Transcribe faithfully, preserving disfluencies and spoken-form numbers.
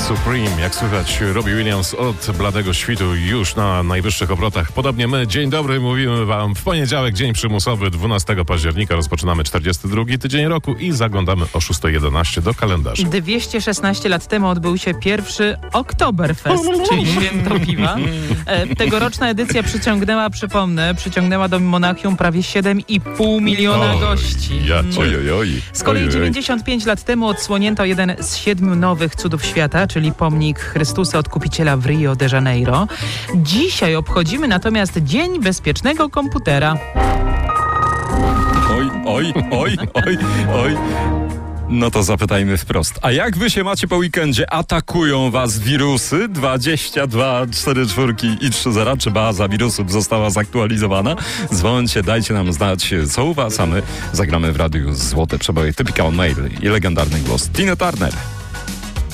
Supreme, jak słychać, Robbie Williams od bladego świtu już na najwyższych obrotach. Podobnie my, dzień dobry, mówimy wam w poniedziałek, dzień przymusowy, dwunastego października. Rozpoczynamy czterdziesty drugi tydzień roku i zaglądamy o szósta jedenaście do kalendarza. dwieście szesnaście lat temu odbył się pierwszy Oktoberfest, czyli święto piwa. E, tegoroczna edycja przyciągnęła, przypomnę, przyciągnęła do Monachium prawie siedem i pół miliona Oj, gości. Ja cię. Oj, oj, oj. Z kolei oj, oj. dziewięćdziesiąt pięć lat temu odsłonięto jeden z siedmiu nowych cudów świata, czyli pomnik Chrystusa Odkupiciela w Rio de Janeiro. Dzisiaj obchodzimy natomiast Dzień Bezpiecznego Komputera. Oj, oj, oj, oj, oj. No to zapytajmy wprost. A jak wy się macie po weekendzie? Atakują was wirusy? dwadzieścia dwa czterdzieści cztery i trzy zera. Czy baza wirusów została zaktualizowana? Dzwońcie, dajcie nam znać, co u was, a my zagramy w radiu złote przeboje Typical Male i legendarny głos Tina Turner.